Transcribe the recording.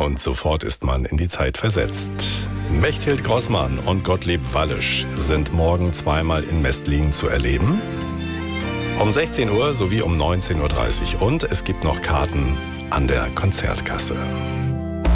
und sofort ist man in die Zeit versetzt. Mechthild Grossmann und Gottlieb Wallisch sind morgen zweimal in Mestlin zu erleben. Um 16 Uhr sowie um 19.30 Uhr. Und es gibt noch Karten an der Konzertkasse.